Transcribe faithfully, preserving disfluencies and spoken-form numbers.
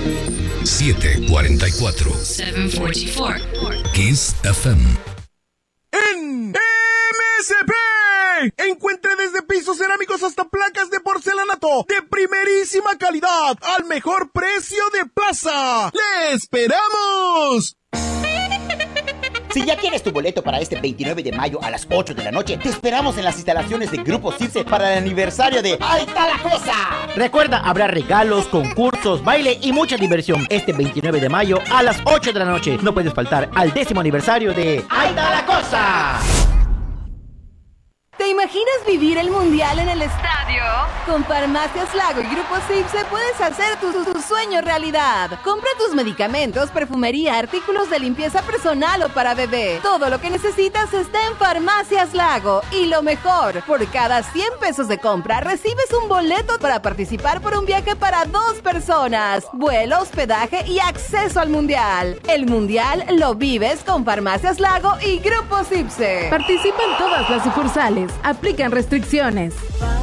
setecientos cuarenta y cuatro. setecientos cuarenta y cuatro. Kiss F M. En M S P, encuentre desde pisos cerámicos hasta placas de porcelanato de primerísima calidad al mejor precio de plaza. ¡Le esperamos! Si ya tienes tu boleto para este veintinueve de mayo a las ocho de la noche, te esperamos en las instalaciones de Grupo Circe para el aniversario de ¡Ahí está la cosa! Recuerda, habrá regalos, concursos, baile y mucha diversión este veintinueve de mayo a las ocho de la noche. No puedes faltar al décimo aniversario de ¡Ahí está la cosa! ¿Te imaginas vivir el mundial en el estadio? Con Farmacias Lago y Grupo Circe puedes hacer tu, tu, tu sueño realidad. Compra tus medicamentos, perfumería, artículos de limpieza personal o para bebé. Todo lo que necesitas está en Farmacias Lago. Y lo mejor, por cada cien pesos de compra recibes un boleto para participar por un viaje para dos personas. Vuelo, hospedaje y acceso al mundial. El mundial lo vives con Farmacias Lago y Grupo Circe. Participa en todas las sucursales. Aplican restricciones.